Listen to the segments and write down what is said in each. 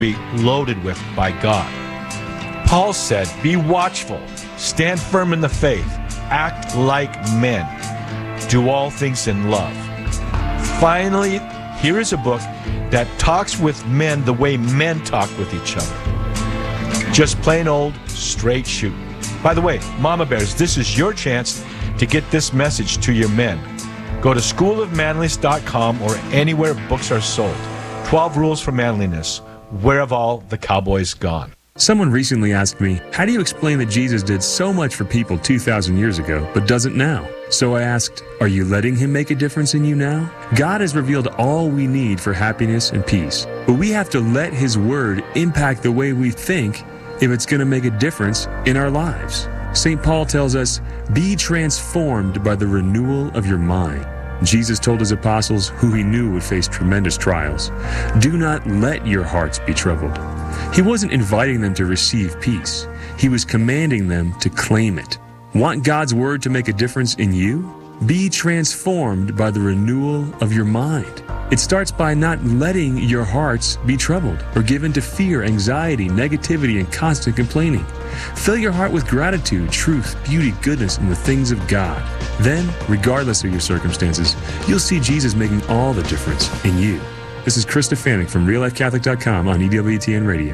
be loaded with by God. Paul said, be watchful, stand firm in the faith, act like men, do all things in love. Finally, here is a book that talks with men the way men talk with each other. Just plain old straight shoot. By the way, Mama Bears, this is your chance to get this message to your men. Go to schoolofmanliness.com or anywhere books are sold. 12 Rules for Manliness. Where have all the cowboys gone? Someone recently asked me, how do you explain that Jesus did so much for people 2,000 years ago, but doesn't now? So I asked, are you letting him make a difference in you now? God has revealed all we need for happiness and peace, but we have to let his word impact the way we think if it's going to make a difference in our lives. St. Paul tells us, be transformed by the renewal of your mind. Jesus told his apostles, who he knew would face tremendous trials, do not let your hearts be troubled. He wasn't inviting them to receive peace. He was commanding them to claim it. Want God's word to make a difference in you? Be transformed by the renewal of your mind. It starts by not letting your hearts be troubled or given to fear, anxiety, negativity, and constant complaining. Fill your heart with gratitude, truth, beauty, goodness, and the things of God. Then, regardless of your circumstances, you'll see Jesus making all the difference in you. This is Chris Stefanik from RealLifeCatholic.com on EWTN Radio.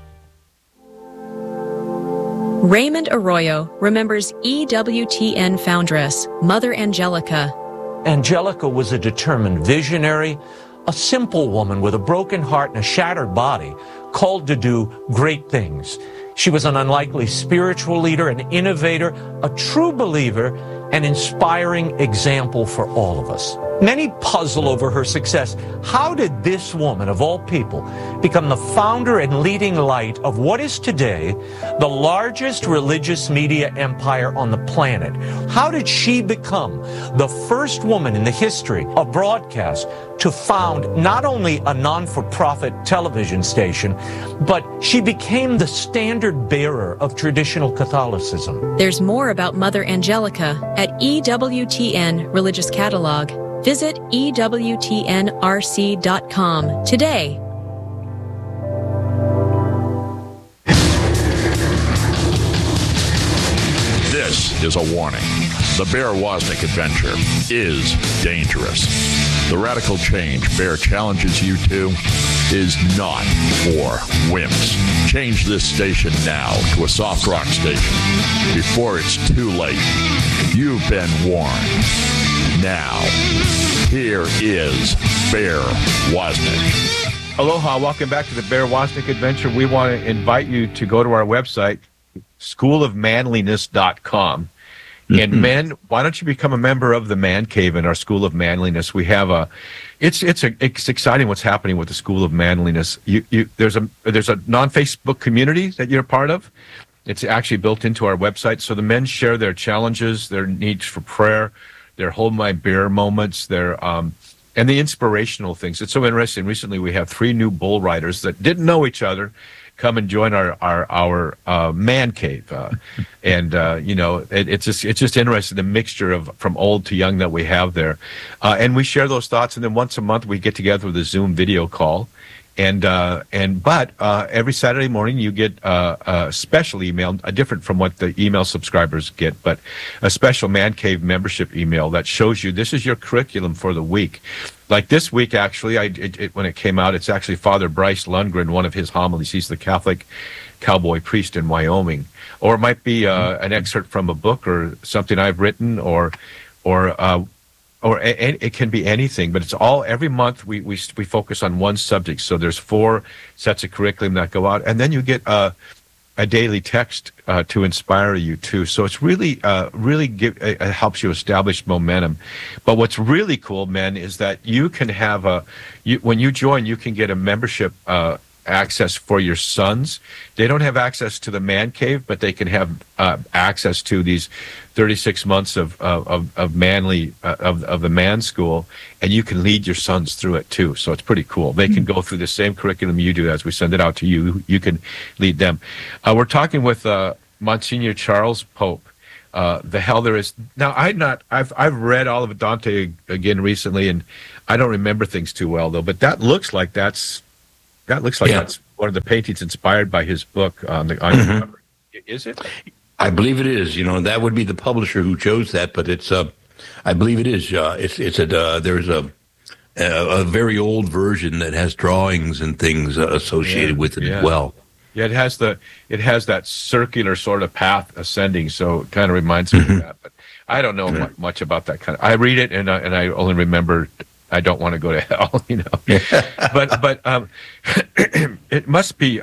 Raymond Arroyo remembers EWTN foundress, Mother Angelica. Angelica was a determined visionary, a simple woman with a broken heart and a shattered body, called to do great things. She was an unlikely spiritual leader, an innovator, a true believer, an inspiring example for all of us. Many puzzle over her success. How did this woman, of all people, become the founder and leading light of what is today the largest religious media empire on the planet? How did she become the first woman in the history of broadcast to found not only a non-for-profit television station, but she became the standard bearer of traditional Catholicism? There's more about Mother Angelica at EWTN Religious Catalog. Visit EWTNRC.com today. This is a warning. The Bear Wozniak adventure is dangerous. The radical change Bear challenges you to is not for wimps. Change this station now to a soft rock station before it's too late. You've been warned. Now, here is Bear Wozniak. Aloha, welcome back to the Bear Wozniak Adventure. We want to invite you to go to our website, schoolofmanliness.com. And men, why don't you become a member of the Man Cave in our School of Manliness? We have it's exciting what's happening with the School of Manliness. There's a non-Facebook community that you're a part of. It's actually built into our website. So the men share their challenges, their needs for prayer, their hold my bear moments, their and the inspirational things. It's so interesting. Recently, we have 3 new bull riders that didn't know each other come and join our man cave, and it's just interesting, the mixture of from old to young that we have there, and we share those thoughts. And then once a month we get together with a Zoom video call. But every Saturday morning you get a special email, different from what the email subscribers get, but a special Man Cave membership email that shows you this is your curriculum for the week. Like this week, actually, when it came out, it's actually Father Bryce Lundgren, one of his homilies. He's the Catholic cowboy priest in Wyoming. Or it might be an excerpt from a book or something I've written, or it can be anything, but it's all, every month we focus on one subject. So there's 4 sets of curriculum that go out, and then you get a daily text to inspire you too. So it's really it helps you establish momentum. But what's really cool, men, is that you can have when you join, you can get a membership access for your sons. They don't have access to the Man Cave, but they can have access to these 36 months of manly of the Man School, and you can lead your sons through it too. So it's pretty cool. They can go through the same curriculum you do. As we send it out to you, you can lead them. We're talking with Monsignor Charles Pope. The Hell There Is. Now, I've read all of Dante again recently, and I don't remember things too well though. But that looks like that's one of the paintings inspired by his book on the cover. Is it? I believe it is. That would be the publisher who chose that, but it's I believe it is. There's a very old version that has drawings and things associated with it as well. Yeah, it has that circular sort of path ascending, so it kind of reminds me of that. But I don't know much about that kind of. I read it and I only remember I don't want to go to hell, but it must be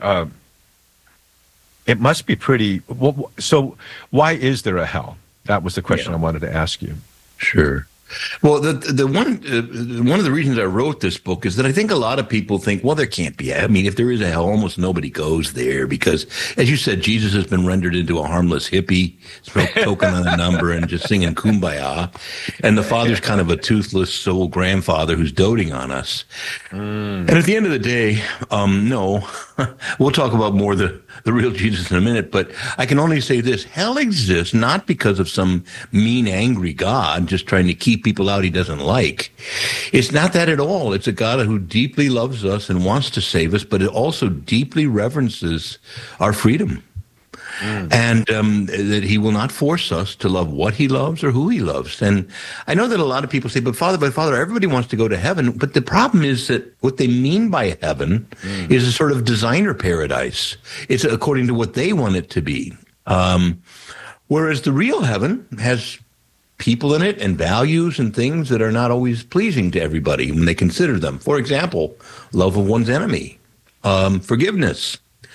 pretty. So why is there a hell? That was the question I wanted to ask you. Sure. Well, the one of the reasons I wrote this book is that I think a lot of people think, well, there can't be. I mean, if there is a hell, almost nobody goes there because, as you said, Jesus has been rendered into a harmless hippie, token on a number, and just singing Kumbaya, and the Father's kind of a toothless old grandfather who's doting on us. And at the end of the day, no, we'll talk about more the real Jesus in a minute, but I can only say this: hell exists not because of some mean, angry God just trying to keep people out he doesn't like. It's not that at all. It's a God who deeply loves us and wants to save us, but it also deeply reverences our freedom. And that he will not force us to love what he loves or who he loves. And I know that a lot of people say, but Father, everybody wants to go to heaven. But the problem is that what they mean by heaven is a sort of designer paradise. It's according to what they want it to be. Whereas the real heaven has people in it and values and things that are not always pleasing to everybody when they consider them. For example, love of one's enemy, forgiveness,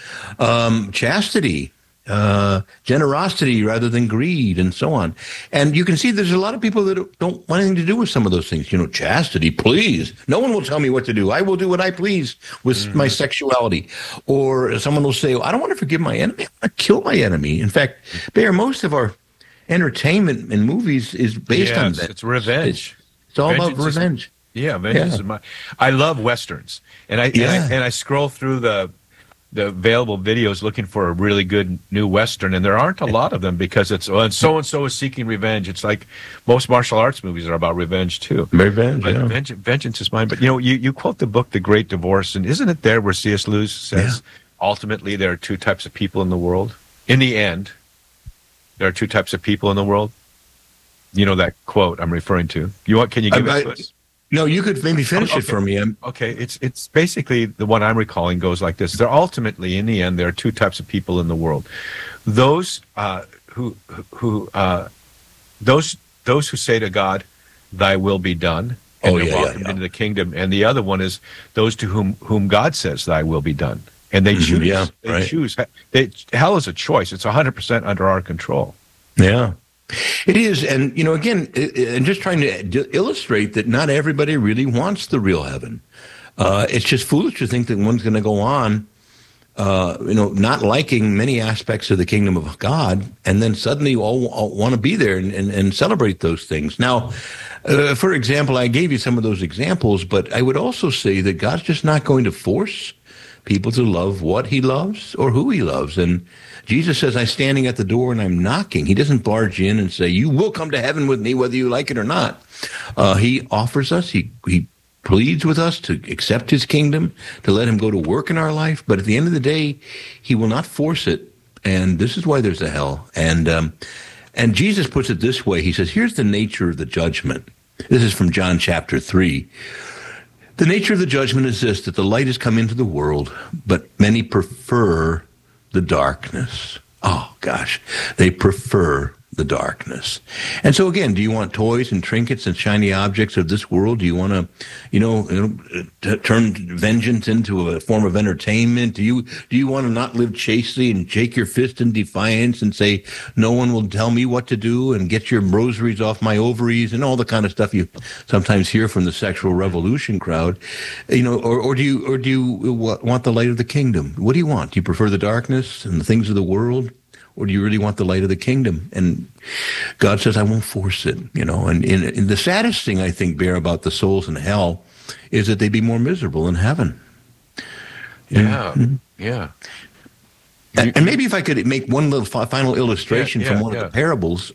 chastity, generosity rather than greed, and so on. And you can see there's a lot of people that don't want anything to do with some of those things. Chastity, please. No one will tell me what to do. I will do what I please with my sexuality. Or someone will say, I don't want to forgive my enemy. I want to kill my enemy. In fact, Bear, most of our entertainment in movies is based on that. It's revenge. It's all about revenge. Vengeance is I love Westerns. And I scroll through the available videos looking for a really good new Western, and there aren't a lot of them because and so-and-so is seeking revenge. It's like most martial arts movies are about revenge, too. Vengeance is mine. But, you quote the book, The Great Divorce, and isn't it there where C.S. Lewis says, ultimately, there are two types of people in the world? In the end, there are two types of people in the world? You know that quote I'm referring to. Can you give it to us? No, you could maybe finish it for me. Okay, it's basically the one I'm recalling goes like this. There ultimately, in the end, there are two types of people in the world: those who say to God, "Thy will be done," and welcome into the kingdom, and the other one is those to whom God says, "Thy will be done," and they choose. Choose. Hell is a choice. It's 100% under our control. Yeah. It is, and again, and just trying to illustrate that not everybody really wants the real heaven. It's just foolish to think that one's going to go on, not liking many aspects of the kingdom of God, and then suddenly you all want to be there and celebrate those things. Now, for example, I gave you some of those examples, but I would also say that God's just not going to force people to love what he loves or who he loves. And Jesus says, I'm standing at the door and I'm knocking. He doesn't barge in and say, you will come to heaven with me whether you like it or not. He offers us, he pleads with us to accept his kingdom, to let him go to work in our life. But at the end of the day, he will not force it. And this is why there's a hell. And Jesus puts it this way. He says, here's the nature of the judgment. This is from John chapter 3. The nature of the judgment is this, that the light has come into the world, but many prefer the darkness. Oh, gosh. They prefer the darkness. And so again, do you want toys and trinkets and shiny objects of this world? Do you want to, turn vengeance into a form of entertainment? Do you want to not live chastely and shake your fist in defiance and say, no one will tell me what to do, and get your rosaries off my ovaries and all the kind of stuff you sometimes hear from the sexual revolution crowd? Or do you want the light of the kingdom? What do you want? Do you prefer the darkness and the things of the world? Or do you really want the light of the kingdom? And God says, I won't force it, And the saddest thing, I think, Bear, about the souls in hell is that they'd be more miserable in heaven. Yeah. And maybe if I could make one little final illustration from one of the parables.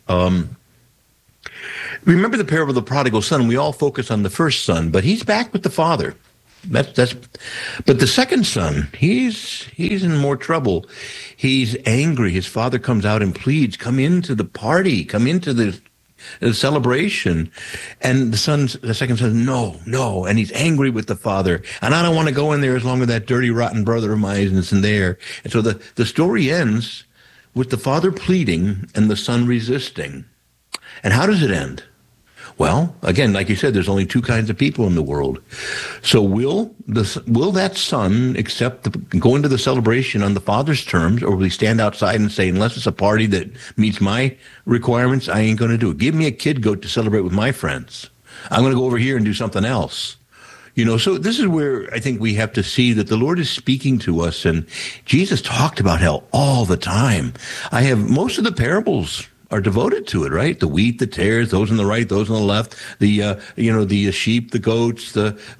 Remember the parable of the prodigal son? We all focus on the first son, but he's back with the father. But the second son, he's in more trouble. He's angry. His father comes out and pleads, come into the party, come into the celebration. And the second son, no. And he's angry with the father. And I don't want to go in there as long as that dirty, rotten brother of mine isn't there. And so the story ends with the father pleading and the son resisting. And how does it end? Well, again, like you said, there's only two kinds of people in the world. So will that son go into the celebration on the father's terms, or will he stand outside and say, unless it's a party that meets my requirements, I ain't going to do it. Give me a kid goat to celebrate with my friends. I'm going to go over here and do something else. So this is where I think we have to see that the Lord is speaking to us, and Jesus talked about hell all the time. Most of the parables are devoted to it, right? The wheat, the tares, those on the right, those on the left, the sheep, the goats,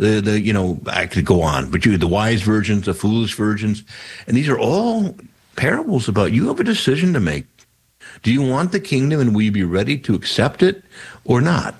I could go on, but the wise virgins, the foolish virgins, and these are all parables about you have a decision to make. Do you want the kingdom, and will you be ready to accept it or not?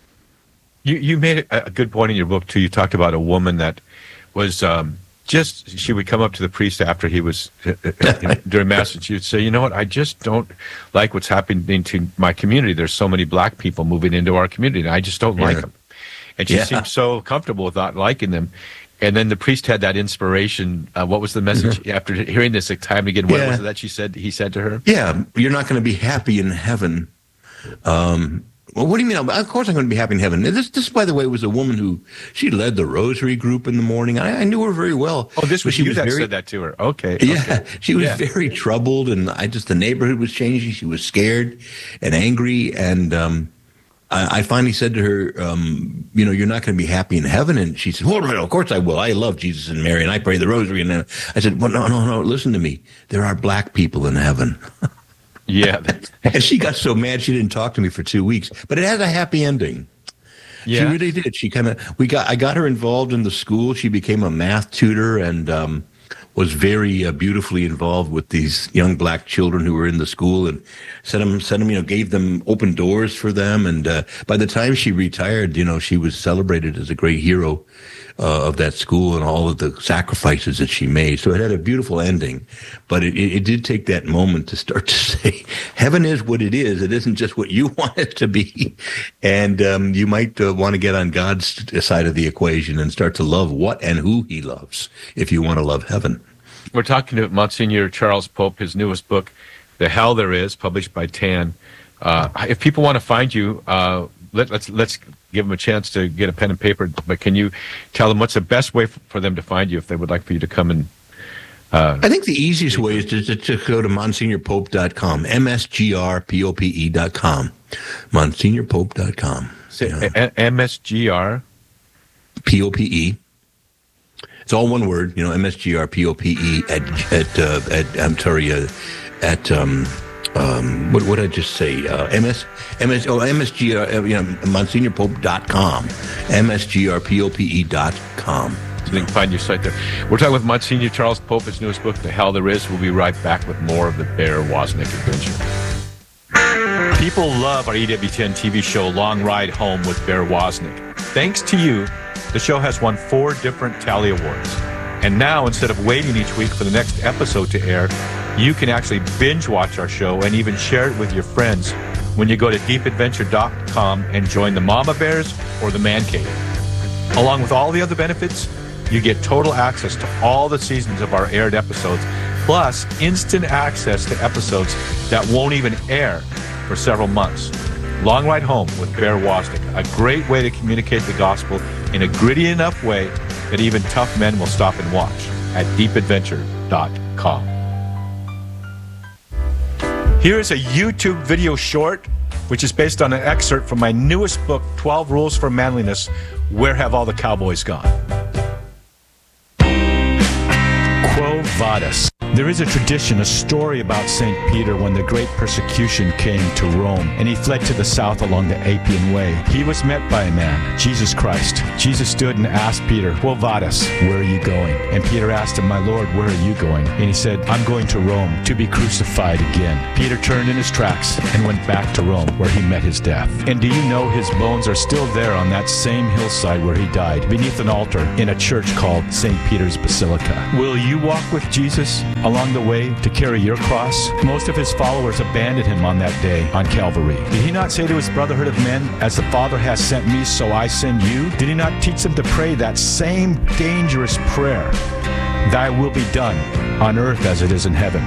You made a good point in your book too. You talked about a woman that was she would come up to the priest after he was during Mass, and she would say, you know what, I just don't like what's happening to my community. There's so many black people moving into our community, and I just don't like them. And she seemed so comfortable with not liking them. And then the priest had that inspiration. What was the message after hearing this time again? What was it that he said to her? Yeah, you're not going to be happy in heaven. Well, what do you mean? Of course I'm going to be happy in heaven. This, by the way, was a woman she led the rosary group in the morning. I knew her very well. Oh, this was you that said that to her. Okay. Yeah, she was very troubled, and the neighborhood was changing. She was scared and angry, and I finally said to her, you're not going to be happy in heaven. And she said, well, of course I will. I love Jesus and Mary, and I pray the rosary. And then I said, well, no, listen to me. There are black people in heaven. Yeah. And she got so mad she didn't talk to me for 2 weeks. But it has a happy ending. Yeah. She really did. I got her involved in the school. She became a math tutor and was very beautifully involved with these young black children who were in the school, and gave them open doors for them. And by the time she retired, she was celebrated as a great hero of that school and all of the sacrifices that she made. So it had a beautiful ending, but it did take that moment to start to say, heaven is what it is. It isn't just what you want it to be. And you might want to get on God's side of the equation and start to love what and who he loves if you want to love heaven. We're talking to Monsignor Charles Pope, his newest book, The Hell There Is, published by TAN. If people want to find you, let's give them a chance to get a pen and paper, but can you tell them what's the best way for them to find you if they would like for you to come and... I think the easiest way is to go to MonsignorPope.com, MSGRPOPE.com, MonsignorPope.com. MSGR? POPE. It's all one word, MSGRPOPE what did I just say? MSGR, MonsignorPope.com, MSGRPOPE.com. So they can find your site there. We're talking with Monsignor Charles Pope, his newest book, The Hell There Is. We'll be right back with more of the Bear Wozniak Adventure. People love our EWTN TV show, Long Ride Home with Bear Wozniak. Thanks to you, the show has won 4 different Tally Awards. And now, instead of waiting each week for the next episode to air, you can actually binge watch our show and even share it with your friends when you go to deepadventure.com and join the Mama Bears or the Man Cave. Along with all the other benefits, you get total access to all the seasons of our aired episodes, plus instant access to episodes that won't even air for several months. Long Ride Home with Bear Wozniak, a great way to communicate the gospel in a gritty enough way that even tough men will stop and watch at deepadventure.com. Here is a YouTube video short, which is based on an excerpt from my newest book, 12 Rules for Manliness, Where Have All the Cowboys Gone? Quo Vadis. There is a tradition, a story about St. Peter when the great persecution came to Rome, and he fled to the south along the Appian Way. He was met by a man, Jesus Christ. Jesus stood and asked Peter, Quo vadis, where are you going? And Peter asked him, My Lord, where are you going? And he said, I'm going to Rome to be crucified again. Peter turned in his tracks and went back to Rome, where he met his death. And do you know his bones are still there on that same hillside where he died, beneath an altar in a church called St. Peter's Basilica? Will you walk with Jesus along the way to carry your cross? Most of his followers abandoned him on that day on Calvary. Did he not say to his brotherhood of men, As the Father has sent me, so I send you? Did he not teach them to pray that same dangerous prayer, Thy will be done on earth as it is in heaven?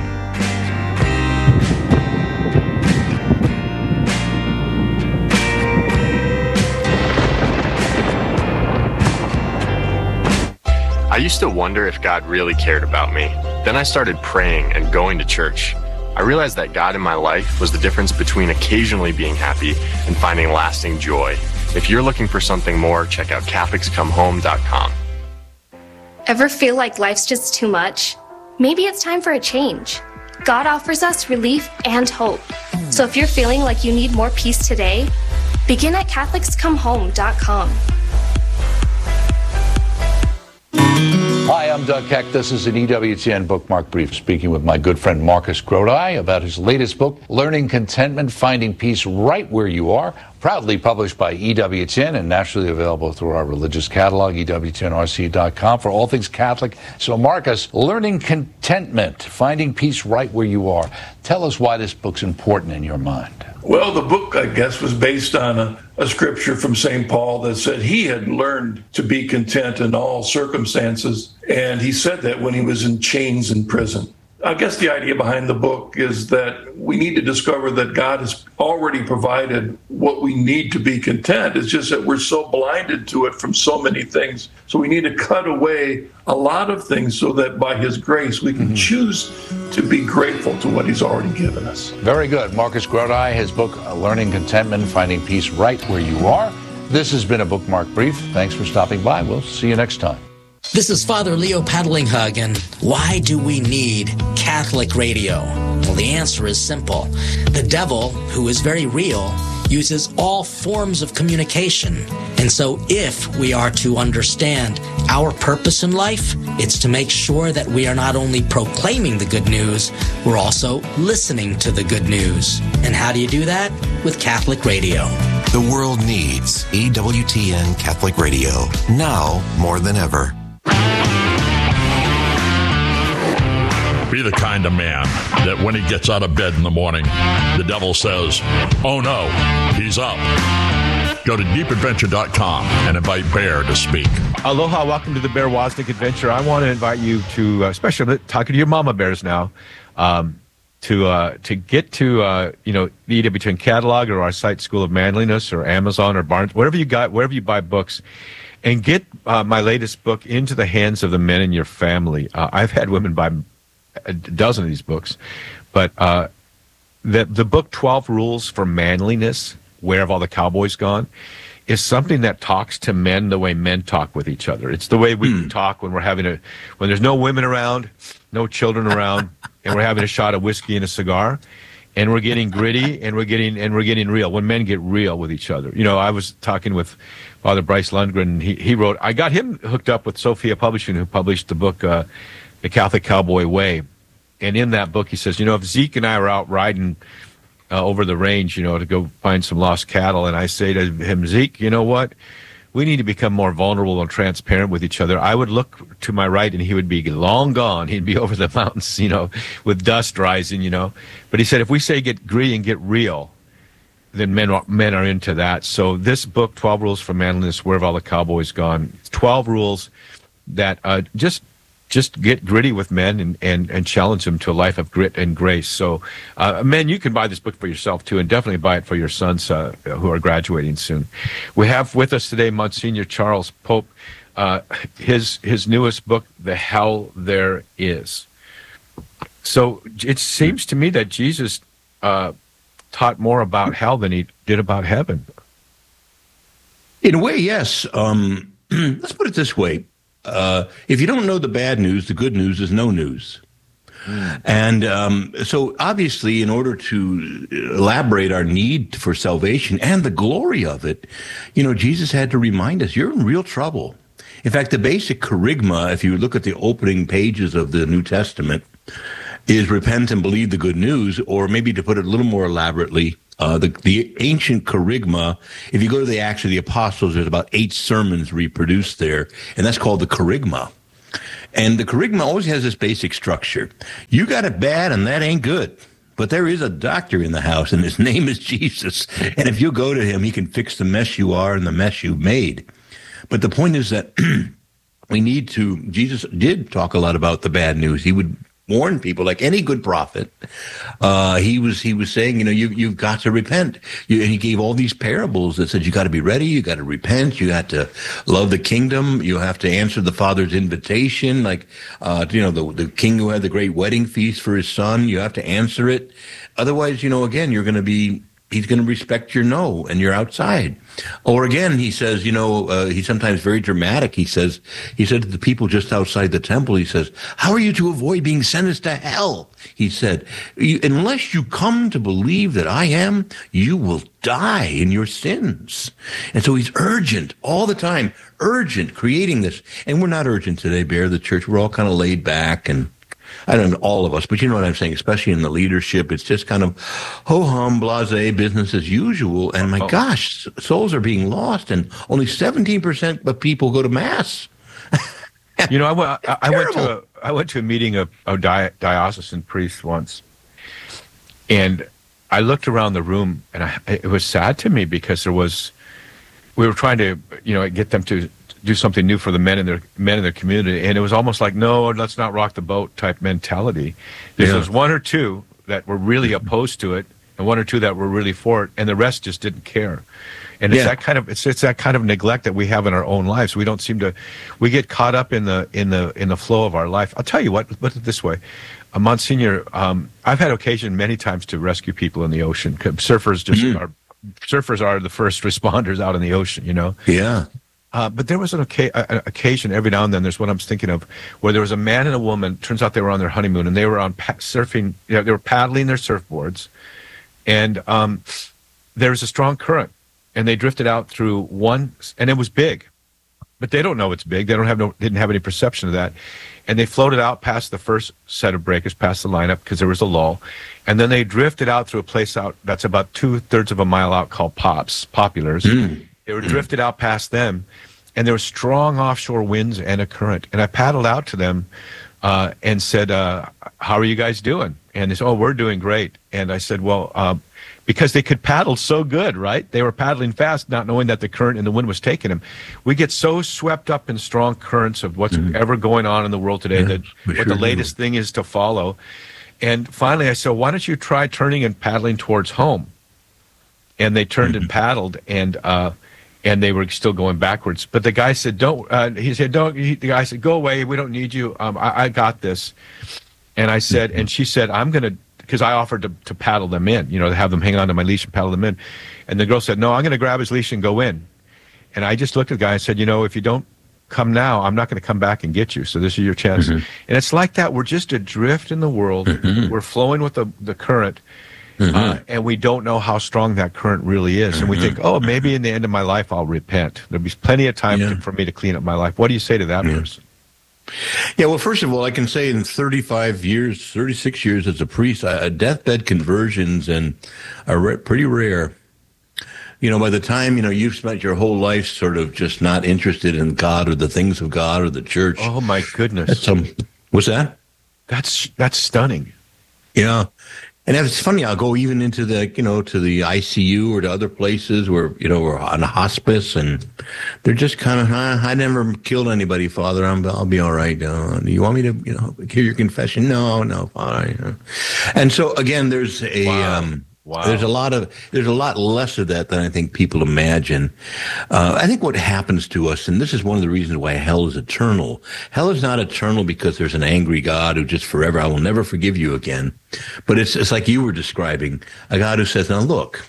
I used to wonder if God really cared about me. Then I started praying and going to church. I realized that God in my life was the difference between occasionally being happy and finding lasting joy. If you're looking for something more, check out CatholicsComeHome.com. Ever feel like life's just too much? Maybe it's time for a change. God offers us relief and hope. So if you're feeling like you need more peace today, begin at CatholicsComeHome.com. Hi, I'm Doug Keck. This is an EWTN Bookmark Brief, speaking with my good friend Marcus Grodi about his latest book, Learning Contentment, Finding Peace Right Where You Are, proudly published by EWTN and nationally available through our religious catalog, EWTNRC.com, for all things Catholic. So, Marcus, Learning Contentment, Finding Peace Right Where You Are. Tell us why this book's important in your mind. Well, the book, I guess, was based on a scripture from St. Paul that said he had learned to be content in all circumstances. And he said that when he was in chains in prison. I guess the idea behind the book is that we need to discover that God has already provided what we need to be content. It's just that we're so blinded to it from so many things. So we need to cut away a lot of things so that by his grace we can choose to be grateful to what he's already given us. Very good. Marcus Grodi, his book, Learning Contentment, Finding Peace Right Where You Are. This has been a Bookmark Brief. Thanks for stopping by. We'll see you next time. This is Father Leo Paddlinghug, and why do we need Catholic radio? Well, the answer is simple. The devil, who is very real, uses all forms of communication. And so if we are to understand our purpose in life, it's to make sure that we are not only proclaiming the good news, we're also listening to the good news. And how do you do that? With Catholic radio. The world needs EWTN Catholic Radio, now more than ever. Be the kind of man that when he gets out of bed in the morning, the devil says, oh no, he's up. Go to deepadventure.com and invite Bear to speak. Aloha, welcome to the Bear Wozniak Adventure. I want to invite you to, especially talking to your mama bears now, to get to the EWTN catalog or our site, School of Manliness, or Amazon or Barnes, wherever you buy books, and get my latest book into the hands of the men in your family. I've had women buy a dozen of these books, but the book 12 Rules for Manliness, Where Have All the Cowboys Gone, is something that talks to men the way men talk with each other. It's the way we talk when when there's no women around, no children around, and we're having a shot of whiskey and a cigar, and we're getting gritty and we're getting real. When men get real with each other. I was talking with Father Bryce Lundgren, and he wrote, I got him hooked up with Sophia Publishing, who published the book The Catholic Cowboy Way. And in that book, he says, if Zeke and I were out riding over the range, to go find some lost cattle, and I say to him, Zeke, you know what? We need to become more vulnerable and transparent with each other. I would look to my right, and he would be long gone. He'd be over the mountains, with dust rising, But he said, if we say get gritty and get real, then men are into that. So this book, 12 Rules for Manliness, Where Have All the Cowboys Gone? 12 rules that just get gritty with men and challenge them to a life of grit and grace. So, men, you can buy this book for yourself, too, and definitely buy it for your sons who are graduating soon. We have with us today Monsignor Charles Pope, his newest book, The Hell There Is. So it seems to me that Jesus taught more about hell than he did about heaven. In a way, yes. Let's put it this way. If you don't know the bad news, the good news is no news. And so obviously, in order to elaborate our need for salvation and the glory of it, Jesus had to remind us, you're in real trouble. In fact, the basic kerygma, if you look at the opening pages of the New Testament, is repent and believe the good news, or maybe to put it a little more elaborately, the ancient kerygma, if you go to the Acts of the Apostles, there's about 8 sermons reproduced there, and that's called the kerygma. And the kerygma always has this basic structure. You got it bad, and that ain't good. But there is a doctor in the house, and his name is Jesus. And if you go to him, he can fix the mess you are and the mess you've made. But the point is that Jesus did talk a lot about the bad news. He would warn people, like any good prophet. He was saying, you've got to repent. And he gave all these parables that said you got to be ready, you got to repent, you got to love the kingdom, you have to answer the Father's invitation, like the king who had the great wedding feast for his son. You have to answer it. Otherwise, again, he's going to respect your no, and you're outside. Or again, he says, he's sometimes very dramatic. He said to the people just outside the temple, he says, how are you to avoid being sentenced to hell? He said, unless you come to believe that I am, you will die in your sins. And so he's urgent all the time, creating this. And we're not urgent today, Bear, the church. We're all kind of laid back, and I don't know, all of us, but you know what I'm saying, especially in the leadership, it's just kind of ho-hum, blasé, business as usual. And my gosh, souls are being lost, and only 17% of people go to Mass. I went to a meeting of diocesan priests once, and I looked around the room, and it was sad to me because we were trying to, get them to do something new for the men in their community, and it was almost like, no, let's not rock the boat type mentality. There was 1 or 2 that were really opposed to it, and 1 or 2 that were really for it, and the rest just didn't care. And it's that kind of neglect that we have in our own lives. We don't seem to, we get caught up in the flow of our life. I'll tell you what, put it this way, Monsignor, I've had occasion many times to rescue people in the ocean. Surfers are the first responders out in the ocean, Yeah. But there was an occasion every now and then, there's what I'm thinking of, where there was a man and a woman, turns out they were on their honeymoon, and they were on surfing, they were paddling their surfboards, and there was a strong current, and they drifted out through one, and it was big, but they don't know it's big, didn't have any perception of that, and they floated out past the first set of breakers, past the lineup, because there was a lull, and then they drifted out through a place out that's about 2/3 of a mile out called Populars. They were drifted out past them, and there were strong offshore winds and a current. And I paddled out to them and said, how are you guys doing? And they said, oh, we're doing great. And I said, well, because they could paddle so good, right? They were paddling fast, not knowing that the current and the wind was taking them. We get so swept up in strong currents of what's ever going on in the world today, that what the latest thing is to follow. And finally I said, why don't you try turning and paddling towards home? And they turned and paddled, and they were still going backwards. But the guy said, the guy said, go away, we don't need you, I got this. And I said, and she said, because I offered to paddle them in, to have them hang on to my leash and paddle them in. And the girl said, no, I'm going to grab his leash and go in. And I just looked at the guy and said, if you don't come now, I'm not going to come back and get you. So this is your chance. And it's like that. We're just adrift in the world. We're flowing with the current. And we don't know how strong that current really is. And we think, oh, maybe in the end of my life, I'll repent. There'll be plenty of time for me to clean up my life. What do you say to that person? Yeah, well, first of all, I can say in 36 years as a priest, deathbed conversions are pretty rare. By the time, you've spent your whole life sort of just not interested in God or the things of God or the church. Oh, my goodness. What's that? That's stunning. Yeah. And it's funny, I'll go even into the, to the ICU or to other places where, we're on hospice, and they're just kind of, I never killed anybody, Father. I'll be all right. Do you want me to, hear your confession? No, Father. And so again, there's there's a lot less of that than I think people imagine. I think what happens to us, and this is one of the reasons why hell is eternal. Hell is not eternal because there's an angry God who just forever, I will never forgive you again. But it's like you were describing, a God who says, now look,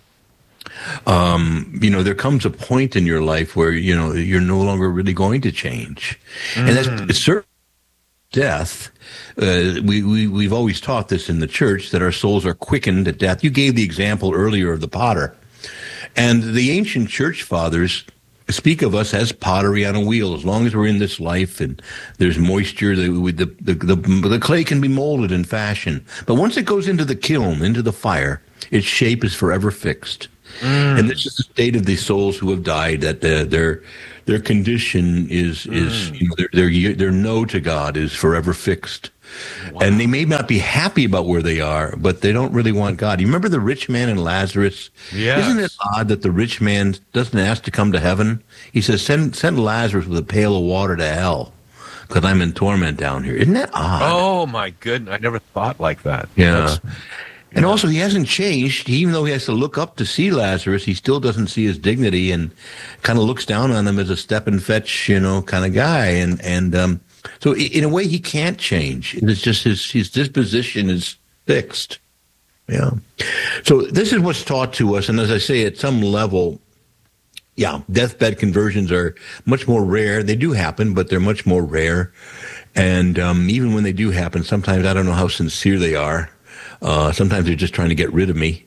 there comes a point in your life where, you're no longer really going to change. And it's certain. death, we've always taught this in the church, that our souls are quickened at death. You gave the example earlier of the potter. And the ancient church fathers speak of us as pottery on a wheel. As long as we're in this life and there's moisture, the clay can be molded and fashioned. But once it goes into the kiln, into the fire, its shape is forever fixed. And this is the state of the souls who have died, that their condition is their no to God is forever fixed. Wow. And they may not be happy about where they are, but they don't really want God. You remember the rich man and Lazarus? Yes. Isn't it odd that the rich man doesn't ask to come to heaven? He says, send Lazarus with a pail of water to hell, because I'm in torment down here. Isn't that odd? Oh, my goodness. I never thought like that. Yeah. And also, he hasn't changed. Even though he has to look up to see Lazarus, he still doesn't see his dignity and kind of looks down on him as a step and fetch, kind of guy. And so in a way, he can't change. It's just his disposition is fixed. Yeah. So this is what's taught to us. And as I say, at some level, deathbed conversions are much more rare. They do happen, but they're much more rare. And even when they do happen, sometimes I don't know how sincere they are. Sometimes they're just trying to get rid of me.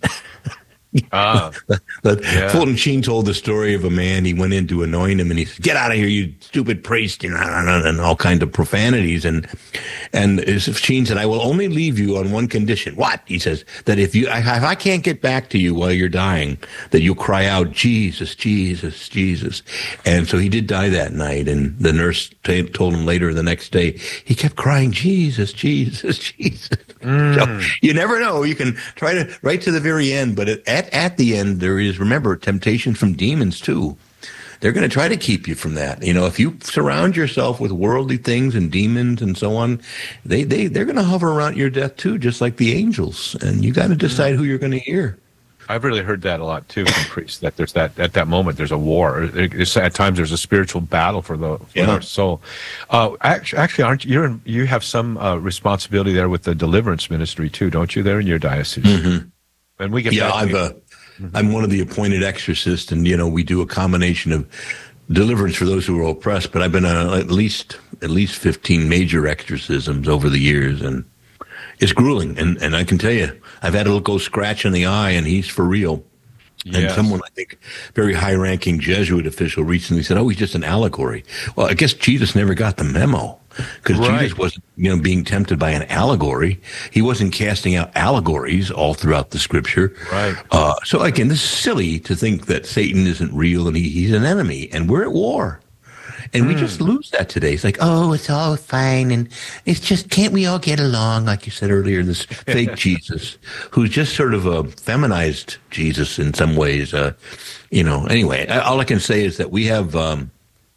Fulton Sheen told the story of a man. He went in to anoint him, and he said, "Get out of here, you stupid priest," and all kinds of profanities. And Sheen said, "I will only leave you on one condition." What? He says, that if I can't get back to you while you're dying, that you'll cry out, "Jesus, Jesus, Jesus." And so he did die that night. And the nurse told him later the next day, he kept crying, "Jesus, Jesus, Jesus." So you never know. You can try to right to the very end, but at the end there is, remember, temptation from demons too. They're going to try to keep you from that. If you surround yourself with worldly things and demons and so on, they're going to hover around your death too, just like the angels. And you got to decide who you're going to hear. I've really heard that a lot too from priests, that there's that at that moment there's a war. At times there's a spiritual battle for our soul. Actually, you have some responsibility there with the deliverance ministry too, don't you? There in your diocese. Mm-hmm. And we get I'm one of the appointed exorcists, and we do a combination of deliverance for those who are oppressed. But I've been at least 15 major exorcisms over the years, and it's grueling. And I can tell you, I've had a go scratch in the eye, and he's for real. Yes. And someone, I think, very high-ranking Jesuit official recently said, "Oh, he's just an allegory." Well, I guess Jesus never got the memo, because Jesus wasn't, being tempted by an allegory. He wasn't casting out allegories all throughout the Scripture. Right. So again, this is silly to think that Satan isn't real and he's an enemy, and we're at war. And we just lose that today. It's like, oh, it's all fine, and it's just, can't we all get along? Like you said earlier, this fake Jesus, who's just sort of a feminized Jesus in some ways. Anyway, all I can say is that we have a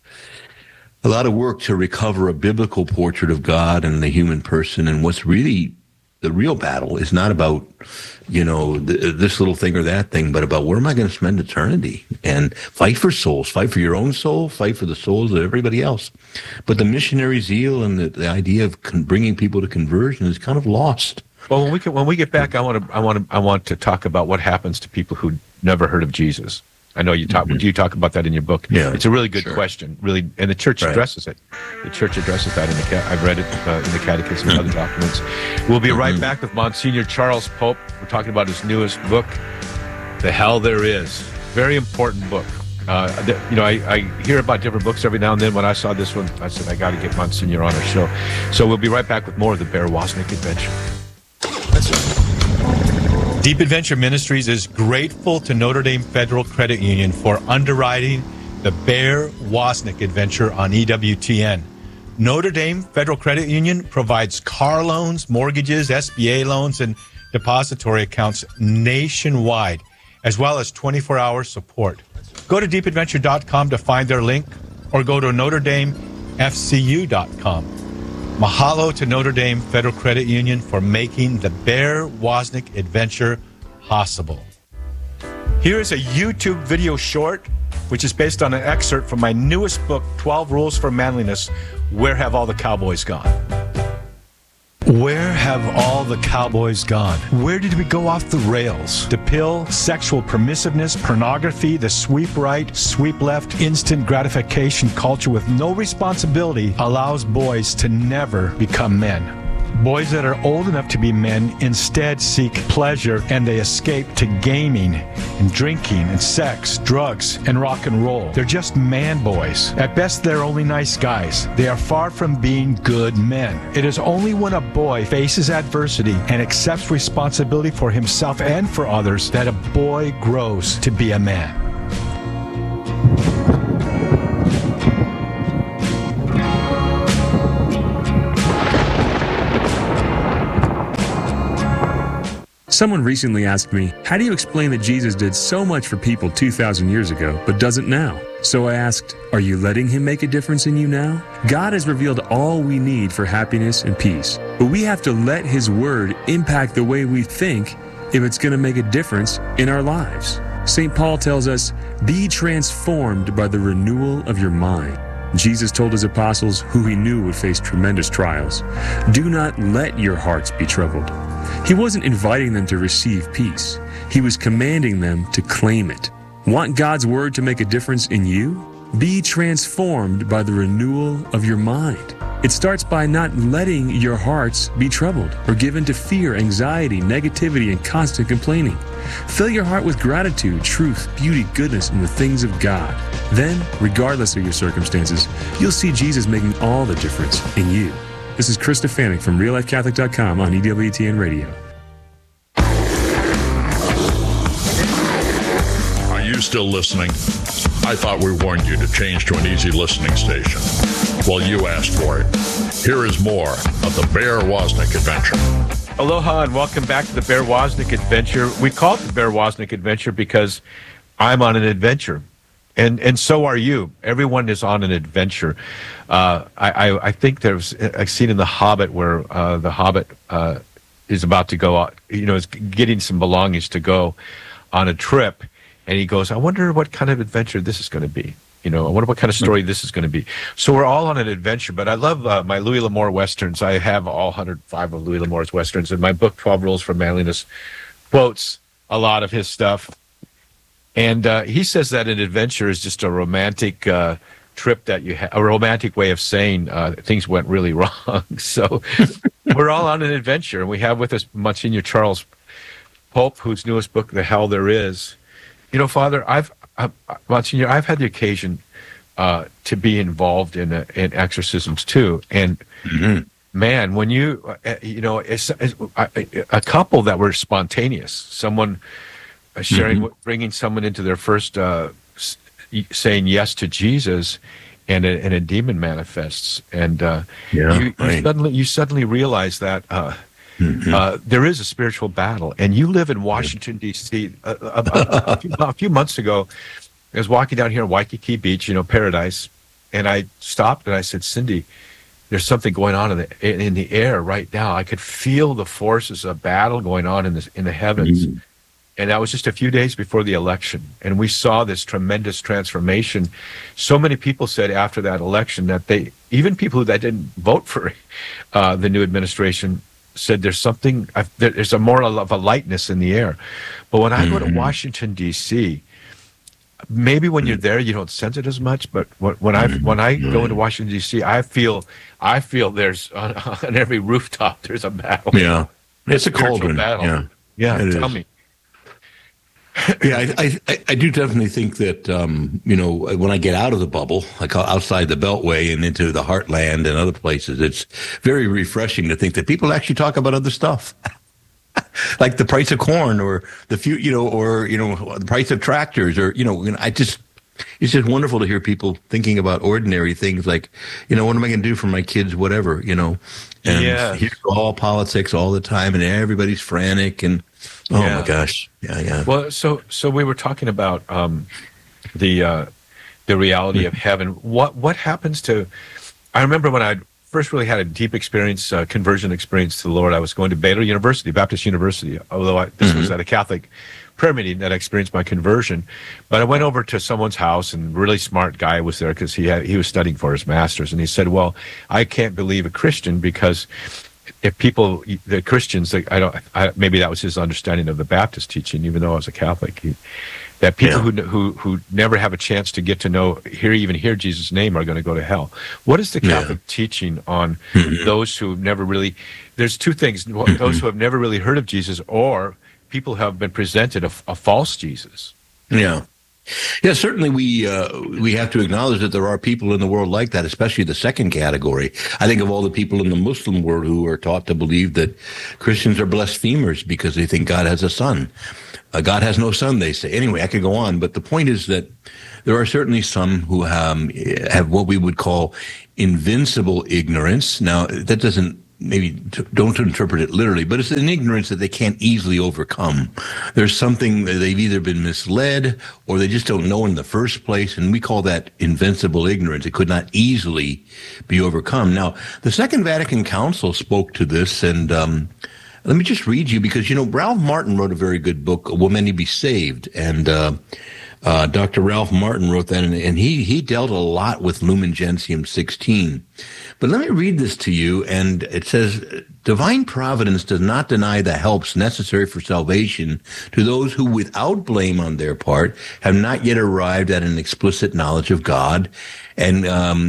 lot of work to recover a biblical portrait of God and the human person. And what's really the real battle is not about, this little thing or that thing, but about where am I going to spend eternity? And fight for souls, fight for your own soul, fight for the souls of everybody else. But the missionary zeal and the idea of bringing people to conversion is kind of lost. Well, when we get back, I want to talk about what happens to people who never heard of Jesus. I know you talk about that in your book. Yeah, it's a really good question, really, and the church addresses it. The church addresses that I've read it in the Catechism and other documents. We'll be right back with Monsignor Charles Pope. We're talking about his newest book, The Hell There Is. Very important book. I hear about different books every now and then. When I saw this one, I said, I got to get Monsignor on our show. So we'll be right back with more of the Bear Wozniak Adventure. That's right. Deep Adventure Ministries is grateful to Notre Dame Federal Credit Union for underwriting the Bear Wozniak Adventure on EWTN. Notre Dame Federal Credit Union provides car loans, mortgages, SBA loans, and depository accounts nationwide, as well as 24-hour support. Go to deepadventure.com to find their link, or go to NotreDameFCU.com. Mahalo to Notre Dame Federal Credit Union for making the Bear Wozniak Adventure possible. Here is a YouTube video short, which is based on an excerpt from my newest book, 12 Rules for Manliness, Where Have All the Cowboys Gone? Where have all the cowboys gone? Where did we go off the rails? The pill, sexual permissiveness, pornography, the sweep right, sweep left, instant gratification culture with no responsibility allows boys to never become men. Boys that are old enough to be men instead seek pleasure, and they escape to gaming and drinking and sex, drugs, and rock and roll. They're just man boys. At best, they're only nice guys. They are far from being good men. It is only when a boy faces adversity and accepts responsibility for himself and for others that a boy grows to be a man. Someone recently asked me, how do you explain that Jesus did so much for people 2,000 years ago, but doesn't now? So I asked, are you letting him make a difference in you now? God has revealed all we need for happiness and peace, but we have to let his word impact the way we think if it's going to make a difference in our lives. St. Paul tells us, be transformed by the renewal of your mind. Jesus told his apostles, who he knew would face tremendous trials, do not let your hearts be troubled. He wasn't inviting them to receive peace. He was commanding them to claim it. Want God's word to make a difference in you? Be transformed by the renewal of your mind. It starts by not letting your hearts be troubled or given to fear, anxiety, negativity, and constant complaining. Fill your heart with gratitude, truth, beauty, goodness, and the things of God. Then, regardless of your circumstances, you'll see Jesus making all the difference in you. This is Chris Stefanik from RealLifeCatholic.com on EWTN Radio. Are you still listening? I thought we warned you to change to an easy listening station. Well, you asked for it. Here is more of the Bear Wozniak Adventure. Aloha and welcome back to the Bear Wozniak Adventure. We call it the Bear Wozniak Adventure because I'm on an adventure. And so are you. Everyone is on an adventure. I think there's a scene in The Hobbit where the Hobbit is about to go out, is getting some belongings to go on a trip. And he goes, I wonder what kind of adventure this is going to be. I wonder what kind of story this is going to be. So we're all on an adventure, but I love my Louis L'Amour Westerns. I have all 105 of Louis L'Amour's Westerns. And my book, 12 Rules for Manliness, quotes a lot of his stuff. And he says that an adventure is just a romantic trip that you have, a romantic way of saying things went really wrong. So we're all on an adventure. And we have with us Monsignor Charles Pope, whose newest book, The Hell There Is. Father, Monsignor, I've had the occasion to be involved in exorcisms too. And man, when a couple that were spontaneous, someone sharing, bringing someone into their first, saying yes to Jesus, and a demon manifests, and you suddenly realize that there is a spiritual battle, and you live in Washington D.C. A few months ago, I was walking down here in Waikiki Beach, paradise, and I stopped and I said, Cindy, there's something going on in the air right now. I could feel the forces of battle going on in the heavens. And that was just a few days before the election. And we saw this tremendous transformation. So many people said after that election that even people that didn't vote for the new administration, said there's a more of a lightness in the air. But when I go to Washington, D.C., maybe when you're there, you don't sense it as much. But when I go into Washington, D.C., I feel there's on every rooftop, there's a battle. Yeah. It's a cauldron. Battle. Yeah. Tell me. Yeah, I do definitely think that, when I get out of the bubble, like outside the Beltway and into the Heartland and other places, it's very refreshing to think that people actually talk about other stuff. Like the price of corn or the price of tractors it's just wonderful to hear people thinking about ordinary things like, what am I going to do for my kids, whatever, and here's all politics all the time and everybody's frantic and, oh my gosh. Yeah. Well, so we were talking about the reality of heaven. What happens to? I remember when I first really had a deep experience, conversion experience to the Lord. I was going to Baylor University, Baptist University, although this was at a Catholic prayer meeting that I experienced my conversion. But I went over to someone's house, and a really smart guy was there because he was studying for his master's, and he said, "Well, I can't believe a Christian because if people, the Christians, maybe that was his understanding of the Baptist teaching, even though I was a Catholic, that people who never have a chance to get to know, even hear Jesus' name are going to go to hell. What is the Catholic teaching on those who never really, there's two things, those who have never really heard of Jesus, or people who have been presented a false Jesus? Yeah, certainly we have to acknowledge that there are people in the world like that, especially the second category. I think of all the people in the Muslim world who are taught to believe that Christians are blasphemers because they think God has a son. God has no son, they say. Anyway, I could go on, but the point is that there are certainly some who have what we would call invincible ignorance. Now, that doesn't, maybe don't interpret it literally, but it's an ignorance that they can't easily overcome. There's something that they've either been misled or they just don't know in the first place, and we call that invincible ignorance. It could not easily be overcome. Now, the Second Vatican Council spoke to this, and let me just read you, because, Ralph Martin wrote a very good book, Will Many Be Saved? And Dr. Ralph Martin wrote that, and he dealt a lot with Lumen Gentium 16. But let me read this to you, and it says, divine providence does not deny the helps necessary for salvation to those who, without blame on their part, have not yet arrived at an explicit knowledge of God, and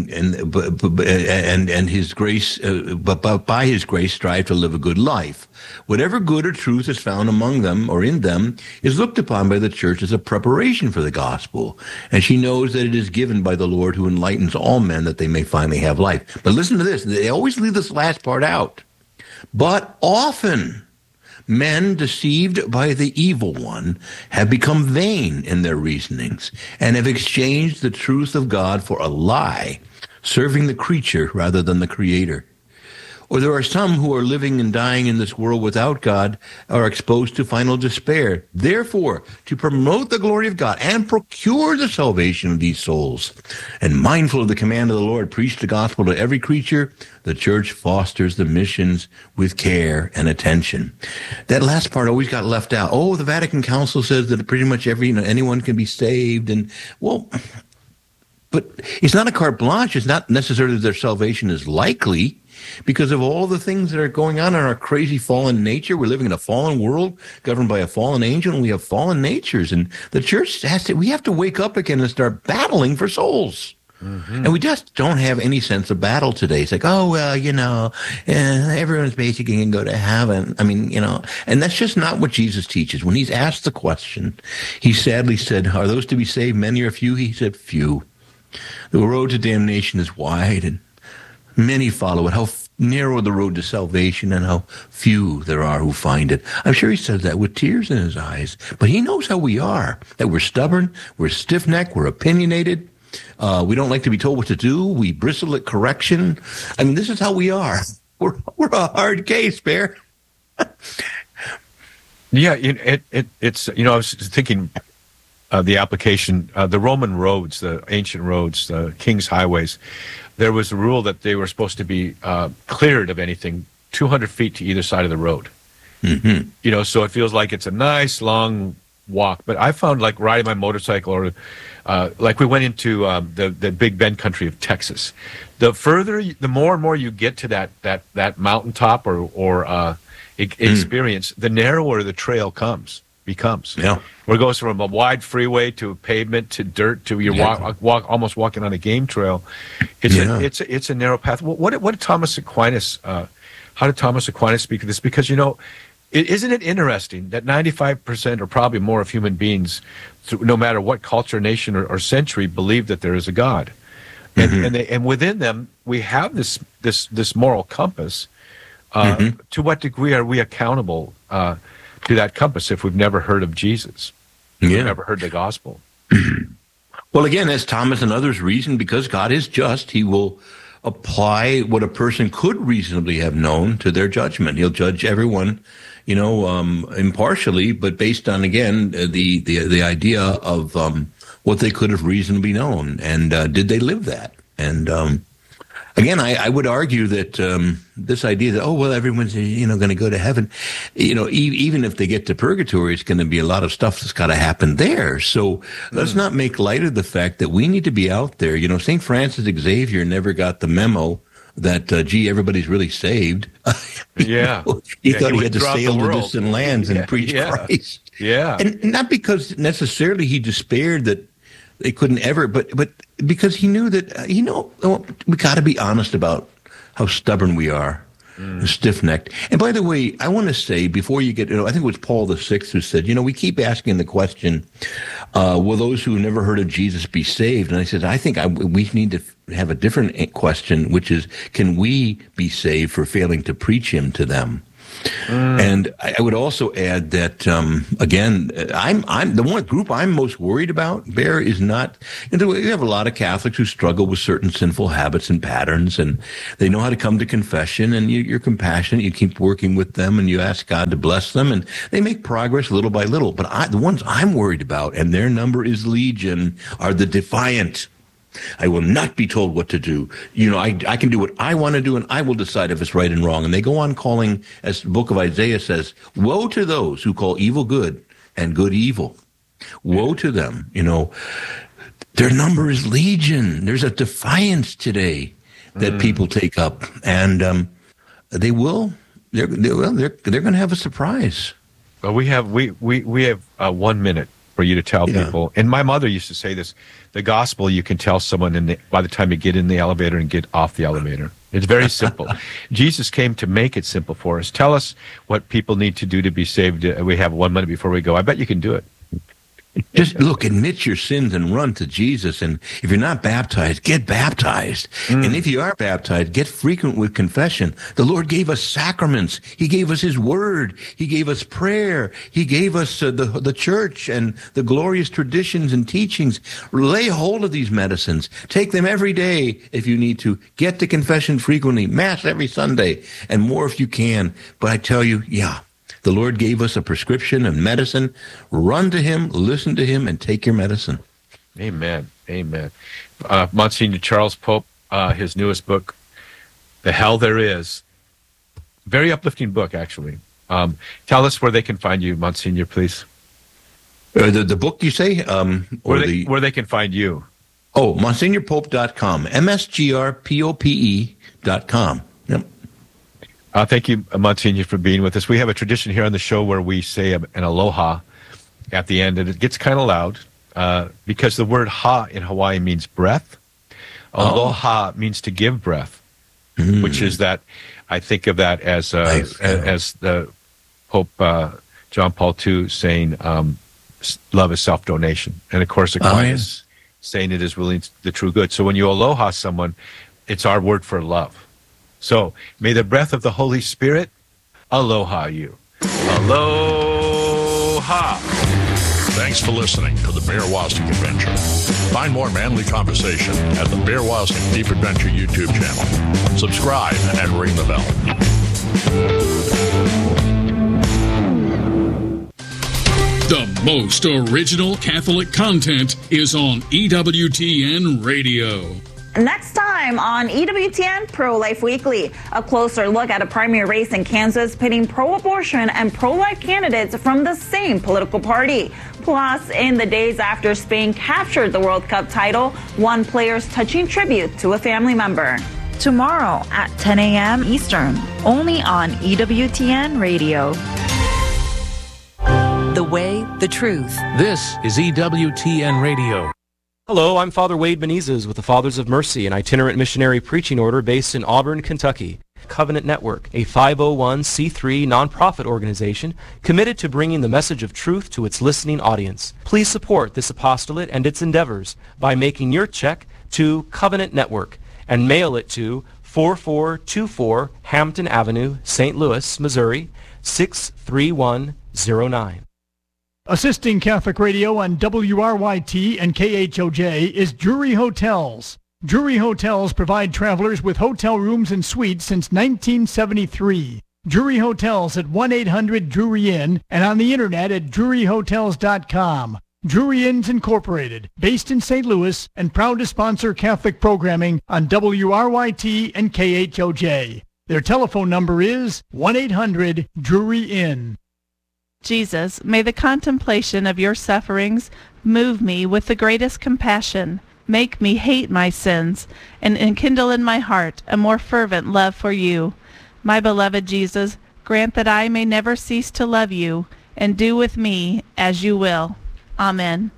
His grace, but by His grace strive to live a good life. Whatever good or truth is found among them or in them is looked upon by the Church as a preparation for the gospel, and she knows that it is given by the Lord who enlightens all men that they may finally have life. But listen to this. They always leave this last part out. But often men deceived by the evil one have become vain in their reasonings and have exchanged the truth of God for a lie, serving the creature rather than the Creator. Or there are some who are living and dying in this world without God, are exposed to final despair. Therefore, to promote the glory of God and procure the salvation of these souls, and mindful of the command of the Lord, preach the gospel to every creature, the Church fosters the missions with care and attention. That last part always got left out. Oh, the Vatican Council says that pretty much anyone can be saved. And, well, but it's not a carte blanche. It's not necessarily that their salvation is likely, because of all the things that are going on in our crazy fallen nature. We're living in a fallen world governed by a fallen angel, and we have fallen natures. And the Church we have to wake up again and start battling for souls. Mm-hmm. And we just don't have any sense of battle today. It's like, oh, well, everyone's basically going to go to heaven. I mean, and that's just not what Jesus teaches. When he's asked the question, he sadly said, are those to be saved many or few? He said, few. The road to damnation is wide, and many follow it. How narrow the road to salvation, and how few there are who find it. I'm sure he says that with tears in his eyes. But he knows how we are, that we're stubborn, we're stiff-necked, we're opinionated. We don't like to be told what to do. We bristle at correction. I mean, this is how we are. We're a hard case, Bear. Yeah, it's I was thinking the application, the Roman roads, the ancient roads, the king's highways. There was a rule that they were supposed to be cleared of anything 200 feet to either side of the road. Mm-hmm. So it feels like it's a nice long walk. But I found, like, riding my motorcycle, or like we went into the Big Bend country of Texas. The more and more you get to that mountaintop or experience, the narrower the trail becomes. Yeah. Where it goes from a wide freeway to pavement to dirt to almost walking on a game trail. It's a narrow path. What did Thomas Aquinas? How did Thomas Aquinas speak of this? Because isn't it interesting that 95% or probably more of human beings, no matter what culture, nation, or century, believe that there is a God, and within them we have this moral compass. To what degree are we accountable to that compass if we've never heard of Jesus? We've never heard the gospel. Well, again, as Thomas and others reason, because God is just, he will apply what a person could reasonably have known to their judgment. He'll judge everyone, impartially, but based on, again, the idea of what they could have reasonably known, and did they live that? And again, I would argue that this idea that, everyone's, going to go to heaven, even if they get to purgatory, it's going to be a lot of stuff that's got to happen there. So let's not make light of the fact that we need to be out there. St. Francis Xavier never got the memo that, everybody's really saved. Yeah. He thought he had to sail to distant lands and preach Christ. Yeah. And not because necessarily he despaired that they couldn't ever, but because he knew that, we got to be honest about how stubborn we are. Stiff-necked. And by the way, I want to say, before you get, I think it was Paul VI who said, we keep asking the question, will those who never heard of Jesus be saved? And I said, I think we need to have a different question, which is, can we be saved for failing to preach him to them? And I would also add that, again, I'm the one group I'm most worried about, Bear, is not, we have a lot of Catholics who struggle with certain sinful habits and patterns, and they know how to come to confession, and you're compassionate, you keep working with them, and you ask God to bless them, and they make progress little by little. But the ones I'm worried about, and their number is legion, are the defiant. I will not be told what to do. I can do what I want to do, and I will decide if it's right and wrong. And they go on calling, as the book of Isaiah says, woe to those who call evil good and good evil. Woe to them. Their number is legion. There's a defiance today that people take up, and they're going to have a surprise. Well, we have 1 minute for you to tell people. And my mother used to say this: the gospel you can tell someone by the time you get in the elevator and get off the elevator. It's very simple. Jesus came to make it simple for us. Tell us what people need to do to be saved. We have 1 minute before we go. I bet you can do it. Just admit your sins and run to Jesus. And if you're not baptized, get baptized. And if you are baptized, get frequent with confession. The Lord gave us sacraments. He gave us his word. He gave us prayer. He gave us the church and the glorious traditions and teachings. Lay hold of these medicines. Take them every day if you need to. Get to confession frequently. Mass every Sunday, and more if you can. But I tell you, the Lord gave us a prescription and medicine. Run to him, listen to him, and take your medicine. Amen. Amen. Monsignor Charles Pope, his newest book, The Hell There Is. Very uplifting book, actually. Tell us where they can find you, Monsignor, please. The book, you say? Where they can find you. Oh, MonsignorPope.com. MSGRPOPE.com. Yep. Thank you, Monsignor, for being with us. We have a tradition here on the show where we say an aloha at the end, and it gets kind of loud because the word ha in Hawaii means breath. Aloha means to give breath, which is that I think of that as the Pope John Paul II saying love is self-donation. And of course, Aquinas saying it is really the true good. So when you aloha someone, it's our word for love. So, may the breath of the Holy Spirit aloha you. Aloha! Thanks for listening to the Bear Wozniak Adventure. Find more manly conversation at the Bear Wozniak Deep Adventure YouTube channel. Subscribe and ring the bell. The most original Catholic content is on EWTN Radio. Next time on EWTN Pro-Life Weekly, a closer look at a primary race in Kansas pitting pro-abortion and pro-life candidates from the same political party. Plus, in the days after Spain captured the World Cup title, one player's touching tribute to a family member. Tomorrow at 10 a.m. Eastern, only on EWTN Radio. The way, the truth. This is EWTN Radio. Hello, I'm Father Wade Benitez with the Fathers of Mercy, an itinerant missionary preaching order based in Auburn, Kentucky. Covenant Network, a 501c3 nonprofit organization committed to bringing the message of truth to its listening audience. Please support this apostolate and its endeavors by making your check to Covenant Network and mail it to 4424 Hampton Avenue, St. Louis, Missouri, 63109. Assisting Catholic Radio on WRYT and KHOJ is Drury Hotels. Drury Hotels provide travelers with hotel rooms and suites since 1973. Drury Hotels at 1-800-DRURY INN and on the internet at druryhotels.com. Drury Inns Incorporated, based in St. Louis and proud to sponsor Catholic programming on WRYT and KHOJ. Their telephone number is 1-800-DRURY INN. Jesus, may the contemplation of your sufferings move me with the greatest compassion. Make me hate my sins, and enkindle in my heart a more fervent love for you. My beloved Jesus, grant that I may never cease to love you, and do with me as you will. Amen.